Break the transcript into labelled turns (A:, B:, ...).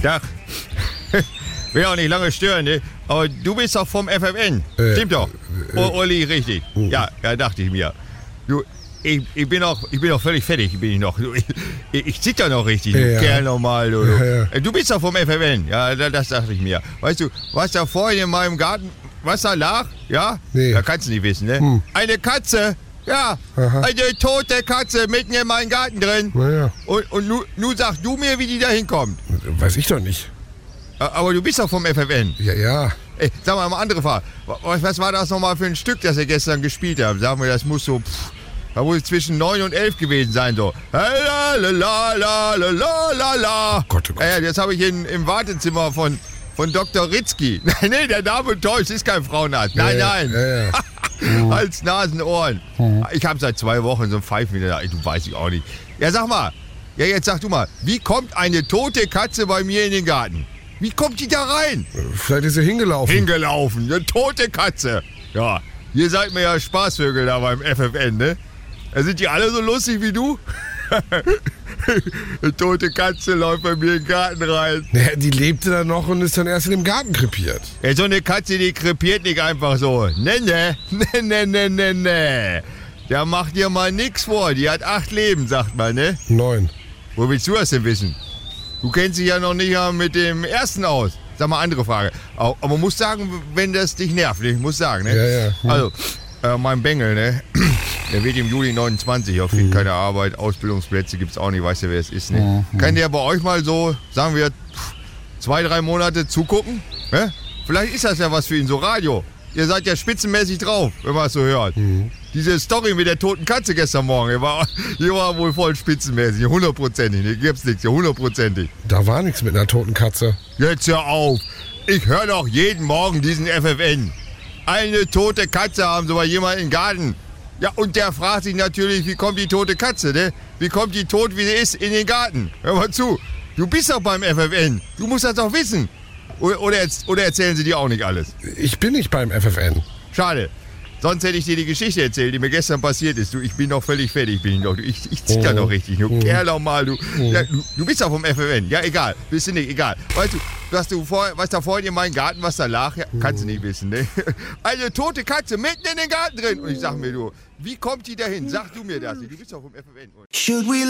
A: Tag. Will auch nicht lange stören, ne? Aber du bist doch vom FFN. Stimmt doch. Olli, richtig. Ja, dachte ich mir. Du, ich bin auch völlig fertig, bin ich noch. Ich zitter noch richtig, du Kerl normal. Du bist doch vom FFN. Ja, das dachte ich mir. Weißt du, was da vorhin in meinem Garten, was da lag? Ja?
B: Nee.
A: Da kannst du nicht wissen, ne? Eine Katze. Ja, eine tote Katze mitten in meinem Garten drin.
B: Naja.
A: Und nun sag du mir, wie die da hinkommt.
B: Weiß ich doch nicht.
A: Aber du bist doch vom FFN.
B: Ja.
A: Ey, sag mal andere Frage. Was war das nochmal für ein Stück, das ihr gestern gespielt habt? Sag mal, das muss so, da muss zwischen 9 und 11 gewesen sein, so. La.
B: Gott.
A: Das habe ich im Wartezimmer von Dr. Ritzky. Nee, der Name täuscht, ist kein Frauenarzt. Nein.
B: Ja.
A: Hals, Nasen, Ohren. Ich habe seit 2 Wochen so ein Pfeifen wieder da. Du weiß ich auch nicht. Ja, sag mal. Ja, jetzt sag du mal. Wie kommt eine tote Katze bei mir in den Garten? Wie kommt die da rein?
B: Vielleicht ist sie hingelaufen.
A: Eine tote Katze. Ja, ihr seid mir ja Spaßvögel da beim FFN, ne? Da sind die alle so lustig wie du? Eine tote Katze läuft bei mir in den Garten rein.
B: Ja, die lebte dann noch und ist dann erst in dem Garten krepiert.
A: Ja, so eine Katze, die krepiert nicht einfach so. Ne. Da macht ihr mal nix vor. Die hat 8 Leben, sagt man, ne?
B: 9.
A: Wo willst du das denn wissen? Du kennst dich ja noch nicht mit dem ersten aus. Sag mal, andere Frage. Aber man muss sagen, wenn das dich nervt, ich muss sagen, ne?
B: Ja.
A: Also, mein Bengel, ne? Der wird im Juli 29, er findet keine Arbeit, Ausbildungsplätze gibt's auch nicht, weißt du, wer es ist, ne? Kann der bei euch mal so, sagen wir, 2-3 Monate zugucken? Ne? Vielleicht ist das ja was für ihn, so Radio. Ihr seid ja spitzenmäßig drauf, wenn man es so hört. Diese Story mit der toten Katze gestern Morgen, die war wohl voll spitzenmäßig, 100%. Ne? Gibt's nichts, 100%.
B: Da war nichts mit einer toten Katze.
A: Jetzt hör auf. Ich höre doch jeden Morgen diesen FFN. Eine tote Katze haben sie bei jemandem im Garten. Ja, und der fragt sich natürlich, wie kommt die tote Katze, ne? Wie kommt die tot, wie sie ist, in den Garten? Hör mal zu. Du bist doch beim FFN. Du musst das doch wissen. Oder erzählen sie dir auch nicht alles?
B: Ich bin nicht beim FFN.
A: Schade. Sonst hätte ich dir die Geschichte erzählt, die mir gestern passiert ist. Du, ich bin noch völlig fertig, bin ich noch. Ich zitter noch richtig. Du Kerl auch mal, du. Ja, du bist doch vom FFN. Ja, egal. Bist du nicht, egal. Weißt du, was da vorhin in meinem Garten, was da lag? Ja, kannst du nicht wissen, ne? Eine tote Katze mitten in den Garten drin. Und ich sag mir, du, wie kommt die dahin? Sag du mir das. Du bist doch vom FFN.